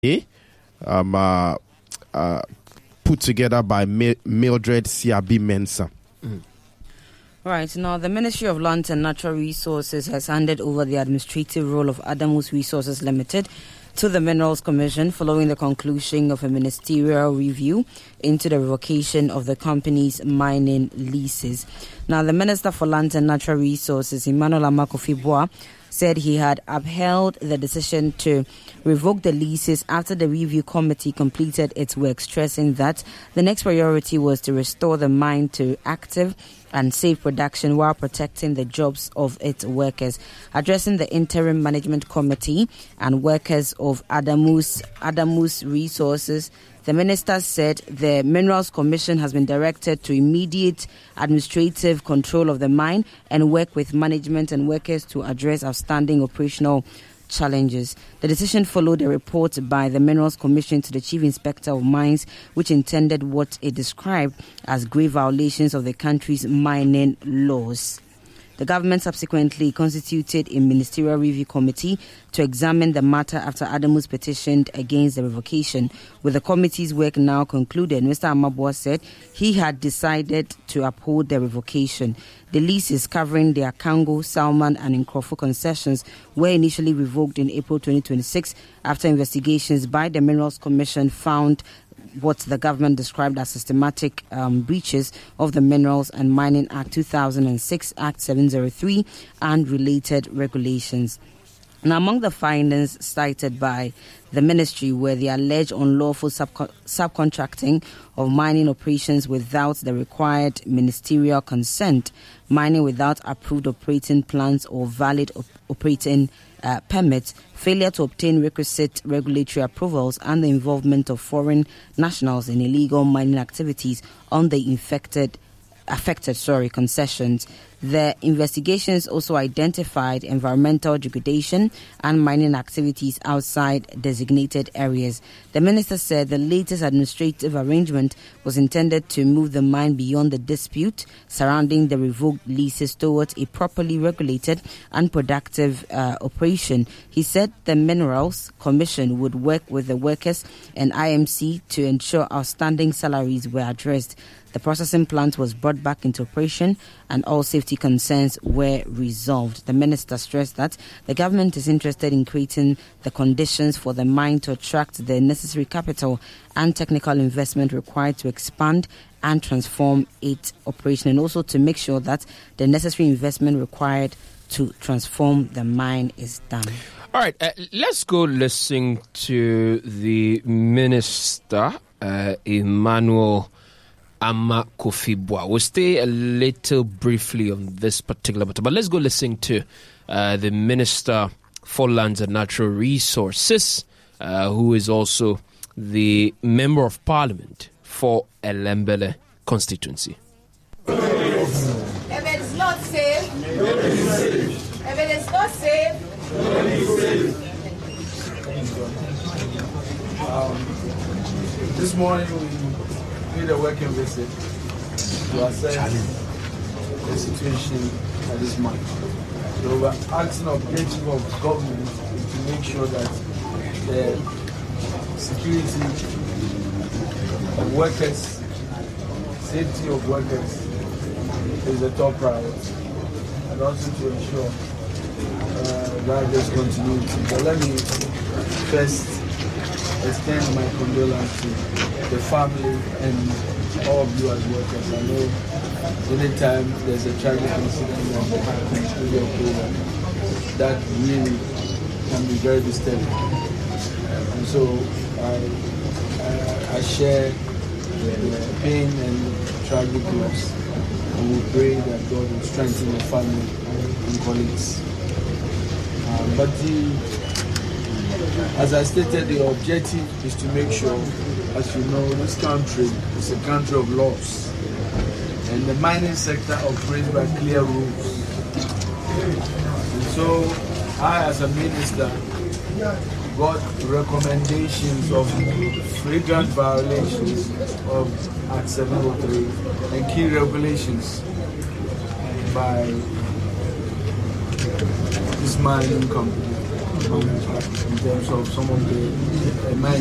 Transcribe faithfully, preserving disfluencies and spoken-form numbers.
um, uh, uh, put together by Mildred Siabi Mensah. Mm. Right, now the Ministry of Lands and Natural Resources has handed over the administrative role of Adamus Resources Limited to the Minerals Commission following the conclusion of a ministerial review into the revocation of the company's mining leases. Now, the Minister for Lands and Natural Resources, Emmanuel Amakufibua, said he had upheld the decision to revoke the leases after the review committee completed its work, stressing that the next priority was to restore the mine to active and safe production while protecting the jobs of its workers. Addressing the interim management committee and workers of Adamus, Adamus Resources, the minister said the Minerals Commission has been directed to immediate administrative control of the mine and work with management and workers to address outstanding operational challenges. The decision followed a report by the Minerals Commission to the Chief Inspector of Mines, which intended what it described as grave violations of the country's mining laws. The government subsequently constituted a ministerial review committee to examine the matter after Adamus petitioned against the revocation. With the committee's work now concluded, Mister Amabua said he had decided to uphold the revocation. The leases covering the Akango, Salman and Nkrofo concessions were initially revoked in April twenty twenty-six after investigations by the Minerals Commission found what the government described as systematic um, breaches of the Minerals and Mining Act two thousand six, Act seven oh three, and related regulations. Now, among the findings cited by the ministry were the alleged unlawful subco- subcontracting of mining operations without the required ministerial consent, mining without approved operating plans or valid op- operating Uh, permits, failure to obtain requisite regulatory approvals, and the involvement of foreign nationals in illegal mining activities on the infected, affected sorry, concessions. The investigations also identified environmental degradation and mining activities outside designated areas. The minister said the latest administrative arrangement was intended to move the mine beyond the dispute surrounding the revoked leases towards a properly regulated and productive uh, operation. He said the Minerals Commission would work with the workers and I M C to ensure outstanding salaries were addressed. The processing plant was brought back into operation and all safety concerns were resolved. The minister stressed that the government is interested in creating the conditions for the mine to attract the necessary capital and technical investment required to expand and transform its operation, and also to make sure that the necessary investment required to transform the mine is done. All right, uh, let's go listen to the minister, uh, Emmanuel Amakufibua. We'll stay a little briefly on this particular matter, but let's go listen to uh, the Minister for Lands and Natural Resources, uh, who is also the Member of Parliament for Elembele constituency. If it is not safe, if it is not safe, um, this morning we made a working visit to assess the situation at this mine. So we're asking objective of government to make sure that the security of workers, safety of workers is the top priority, and also to ensure uh, that there's continuity. But let me first extend my condolence to the family and all of you as workers. I know anytime there's a tragic incident that happens in your program, that really can be very disturbing. And so I, I, I share the pain and tragic loss, and we pray that God will strengthen the family and colleagues. Um, but the As I stated, the objective is to make sure, as you know, this country is a country of laws, and the mining sector operates by clear rules. And so, I, as a minister, got recommendations of flagrant violations of Act seven oh three and key regulations by this mining company. management in terms of some of the uh,